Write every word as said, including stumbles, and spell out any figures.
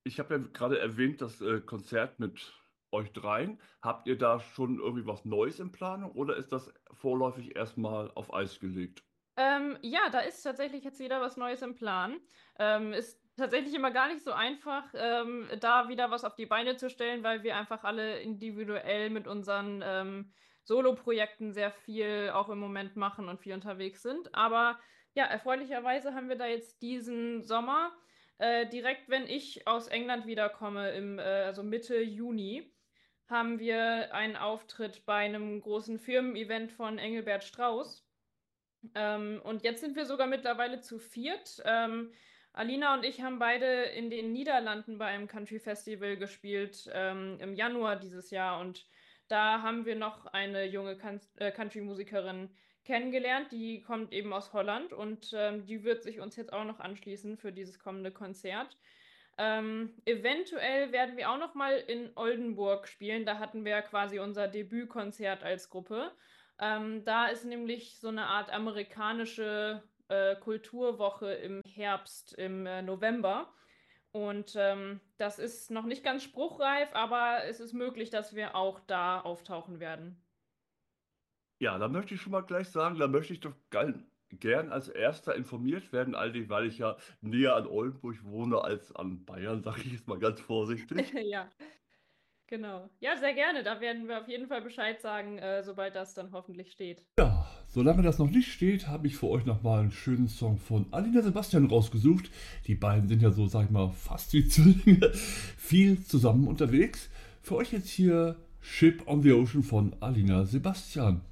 Ich habe ja gerade erwähnt, das äh, Konzert mit euch dreien. Habt ihr da schon irgendwie was Neues in Planung oder ist das vorläufig erstmal auf Eis gelegt? Ähm, ja, da ist tatsächlich jetzt wieder was Neues im Plan. Ähm, ist tatsächlich immer gar nicht so einfach, ähm, da wieder was auf die Beine zu stellen, weil wir einfach alle individuell mit unseren ähm, Solo-Projekten sehr viel auch im Moment machen und viel unterwegs sind. Aber ja, erfreulicherweise haben wir da jetzt diesen Sommer, äh, direkt wenn ich aus England wiederkomme, im, äh, also Mitte Juni, haben wir einen Auftritt bei einem großen Firmen-Event von Engelbert Strauß. Ähm, und jetzt sind wir sogar mittlerweile zu viert. Ähm, Alina und ich haben beide in den Niederlanden bei einem Country Festival gespielt, ähm, im Januar dieses Jahr. Und da haben wir noch eine junge Kan äh, Country-Musikerin kennengelernt, die kommt eben aus Holland und ähm, die wird sich uns jetzt auch noch anschließen für dieses kommende Konzert. Ähm, eventuell werden wir auch noch mal in Oldenburg spielen. Da hatten wir quasi unser Debütkonzert als Gruppe. Ähm, da ist nämlich so eine Art amerikanische äh, Kulturwoche im Herbst, im äh, November. Und ähm, das ist noch nicht ganz spruchreif, aber es ist möglich, dass wir auch da auftauchen werden. Ja, da möchte ich schon mal gleich sagen, da möchte ich doch gern, gern als Erster informiert werden, all die, weil ich ja näher an Oldenburg wohne als an Bayern, sage ich jetzt mal ganz vorsichtig. Ja, genau. Ja, sehr gerne. Da werden wir auf jeden Fall Bescheid sagen, äh, sobald das dann hoffentlich steht. Ja, solange das noch nicht steht, habe ich für euch nochmal einen schönen Song von Alina Sebastian rausgesucht. Die beiden sind ja so, sag ich mal, fast wie Zwillinge, viel zusammen unterwegs. Für euch jetzt hier Ship on the Ocean von Alina Sebastian.